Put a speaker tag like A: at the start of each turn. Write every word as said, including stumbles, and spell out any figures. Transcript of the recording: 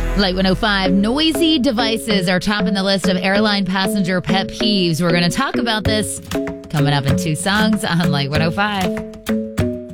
A: Light one oh five, noisy devices are topping the list of airline passenger pet peeves. We're going to talk about this coming up in two songs on Light one oh five.